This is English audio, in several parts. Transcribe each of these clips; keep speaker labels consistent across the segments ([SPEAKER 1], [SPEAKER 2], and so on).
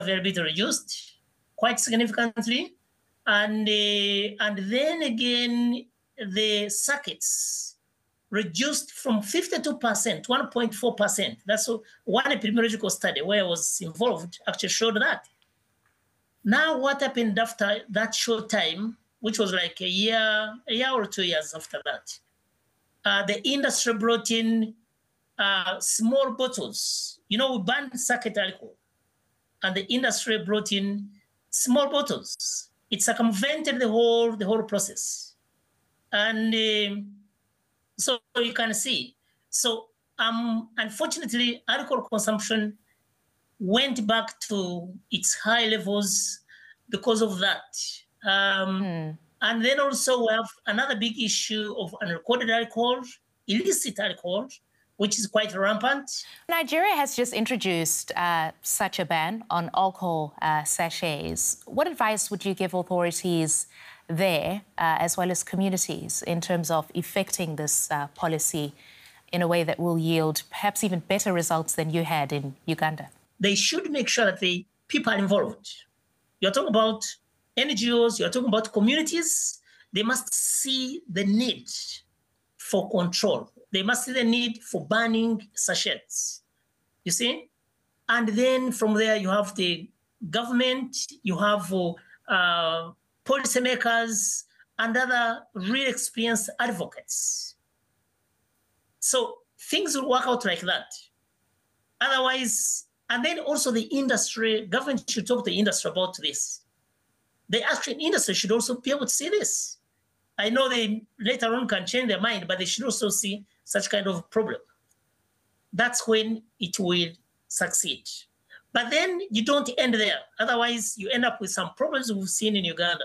[SPEAKER 1] availability reduced quite significantly. And then again, the circuits reduced from 52% to 1.4%. That's one epidemiological study where I was involved actually showed that. Now, what happened after that short time, which was like a year or 2 years after that, the industry brought in small bottles. You know, we banned circuit alcohol, and the industry brought in small bottles. It circumvented the whole process, and so you can see. So unfortunately, alcohol consumption went back to its high levels because of that. And then also we have another big issue of unrecorded alcohol, illicit alcohol, which is quite rampant.
[SPEAKER 2] Nigeria has just introduced such a ban on alcohol sachets. What advice would you give authorities there, as well as communities, in terms of effecting this policy in a way that will yield perhaps even better results than you had in Uganda?
[SPEAKER 1] They should make sure that the people are involved. You're talking about NGOs, you're talking about communities. They must see the need for control. They must see the need for banning sachets, you see? And then from there, you have the government, you have policymakers, and other really experienced advocates. So things will work out like that. Otherwise, and then also the industry, government should talk to the industry about this. The actual industry should also be able to see this. I know they later on can change their mind, but they should also see such kind of problem. That's when it will succeed. But then you don't end there. Otherwise, you end up with some problems we've seen in Uganda.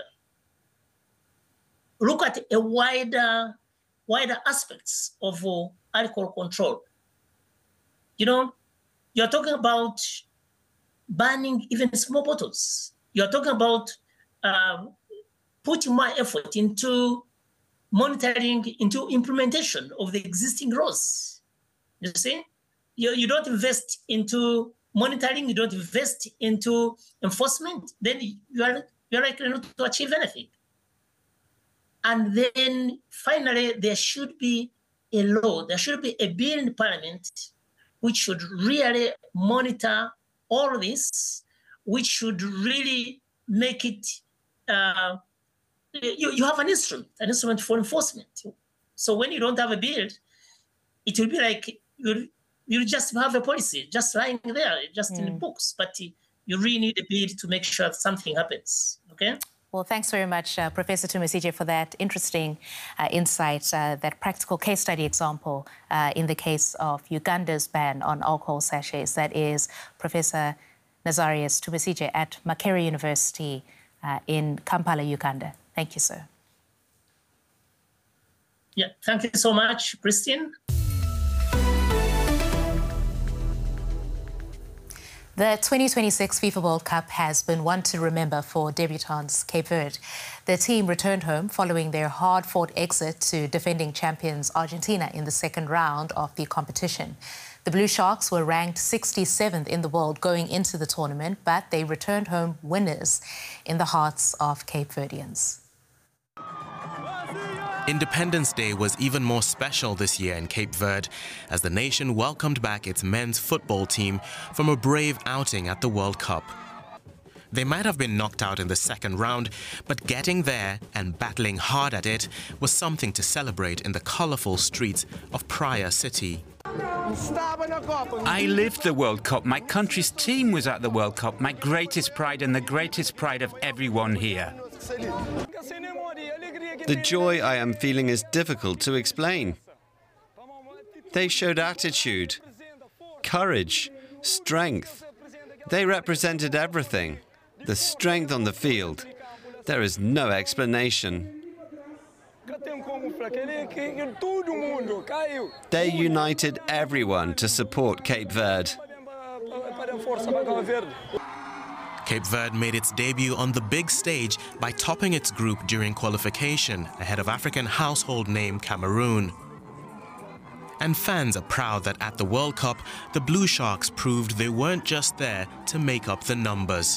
[SPEAKER 1] Look at a wider aspects of alcohol control. You know, you're talking about banning even small bottles. You're talking about putting more effort into monitoring, into implementation of the existing laws. You see? You don't invest into monitoring, you don't invest into enforcement, then you're likely not to achieve anything. And then finally, there should be a law, there should be a bill in Parliament which should really monitor all this, which should really make it, you have an instrument for enforcement. So when you don't have a bill, it will be like you just have a policy just lying there, just in the books, but you really need a bill to make sure that something happens, okay?
[SPEAKER 2] Well, thanks very much, Professor Tumusije, for that interesting insight, that practical case study example in the case of Uganda's ban on alcohol sachets. That is Professor Nazarius Tumusije at Makerere University in Kampala, Uganda. Thank you, sir.
[SPEAKER 1] Yeah, thank you so much, Christine.
[SPEAKER 2] The 2026 FIFA World Cup has been one to remember for debutants Cape Verde. The team returned home following their hard-fought exit to defending champions Argentina in the second round of the competition. The Blue Sharks were ranked 67th in the world going into the tournament, but they returned home winners in the hearts of Cape Verdeans.
[SPEAKER 3] Independence Day was even more special this year in Cape Verde as the nation welcomed back its men's football team from a brave outing at the World Cup. They might have been knocked out in the second round, but getting there and battling hard at it was something to celebrate in the colourful streets of Praia City.
[SPEAKER 4] I lived the World Cup. My country's team was at the World Cup. My greatest pride and the greatest pride of everyone here.
[SPEAKER 5] The joy I am feeling is difficult to explain. They showed attitude, courage, strength. They represented everything. The strength on the field. There is no explanation. They united everyone to support Cape Verde.
[SPEAKER 3] Cape Verde made its debut on the big stage by topping its group during qualification ahead of African household name Cameroon. And fans are proud that at the World Cup, the Blue Sharks proved they weren't just there to make up the numbers.